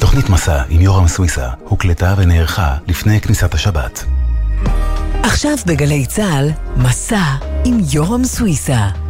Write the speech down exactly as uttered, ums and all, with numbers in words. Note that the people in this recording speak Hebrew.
תוכנית מסע עם יורם סוויסה הוקלטה ונערכה לפני כניסת השבת. עכשיו בגלי צהל, מסע עם יורם סוויסה.